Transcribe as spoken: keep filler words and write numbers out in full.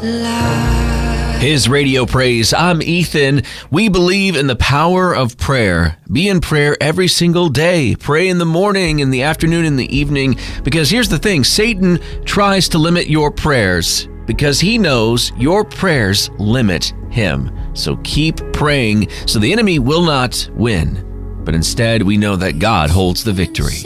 His Radio Praise. I'm Ethan. We believe in the power of prayer. Be in prayer every single day. Pray in the morning, in the afternoon, in the evening. Because here's the thing, Satan tries to limit your prayers because he knows your prayers limit him. So keep praying so the enemy will not win. But instead, we know that God holds the victory.